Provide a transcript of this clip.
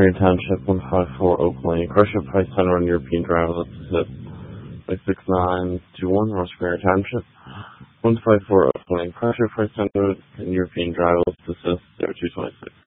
Marion Township, 154 Oak Lane. Crush price center on European driver. Let's assist. 6921 Ross Marion Township, 154 Oak Lane. Crush price center on European driver. Let's assist. 0226.